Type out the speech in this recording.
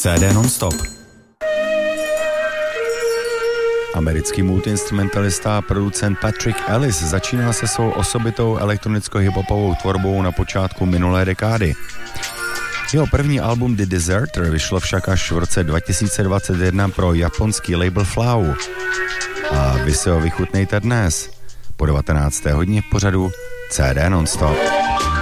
CD non-stop. Americký multiinstrumentalista a producent Patrick Ellis začínal se svou osobitou elektronicko-hiphopovou tvorbou na počátku minulé dekády. Jeho první album The Deserter vyšlo však až v roce 2021 pro japonský label Flow. A vy si ho vychutnejte dnes po 19. hodině v pořadu CD non-stop.